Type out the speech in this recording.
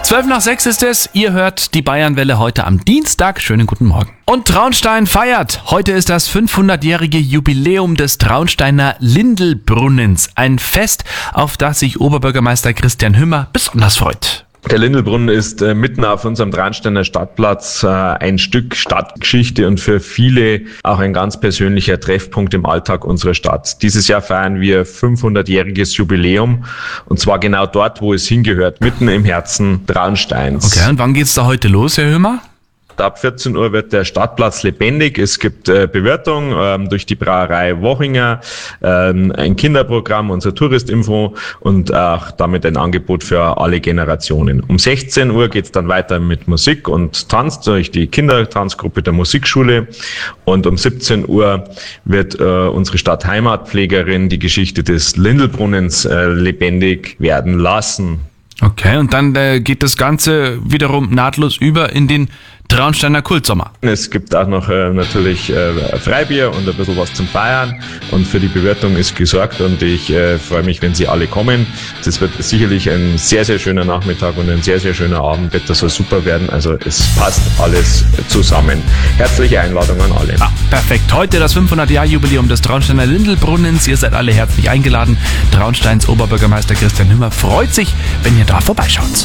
5:12 ist es. Ihr hört die Bayernwelle heute am Dienstag. Schönen guten Morgen. Und Traunstein feiert. Heute ist das 500-jährige Jubiläum des Traunsteiner Lindelbrunnens. Ein Fest, auf das sich Oberbürgermeister Christian Hümmer besonders freut. Der Lindelbrunnen ist mitten auf unserem Traunsteiner Stadtplatz ein Stück Stadtgeschichte und für viele auch ein ganz persönlicher Treffpunkt im Alltag unserer Stadt. Dieses Jahr feiern wir 500-jähriges Jubiläum und zwar genau dort, wo es hingehört, mitten im Herzen Traunsteins. Okay, und wann geht's da heute los, Herr Hümmer? Ab 14 Uhr wird der Stadtplatz lebendig. Es gibt Bewirtung durch die Brauerei Wochinger, ein Kinderprogramm, unser Touristinfo und auch damit ein Angebot für alle Generationen. Um 16 Uhr geht's dann weiter mit Musik und Tanz durch die Kindertanzgruppe der Musikschule. Und um 17 Uhr wird unsere Stadtheimatpflegerin die Geschichte des Lindelbrunnens lebendig werden lassen. Okay, und dann geht das Ganze wiederum nahtlos über in den Traunsteiner Kultsommer. Es gibt auch noch natürlich Freibier und ein bisschen was zum Feiern und für die Bewirtung ist gesorgt und ich freue mich, wenn Sie alle kommen. Das wird sicherlich ein sehr, sehr schöner Nachmittag und ein sehr, sehr schöner Abend. Wetter soll super werden, also es passt alles zusammen. Herzliche Einladung an alle. Ah, perfekt. Heute das 500-Jahr-Jubiläum des Traunsteiner Lindelbrunnens. Ihr seid alle herzlich eingeladen. Traunsteins Oberbürgermeister Christian Hümmer freut sich, wenn ihr da vorbeischaut.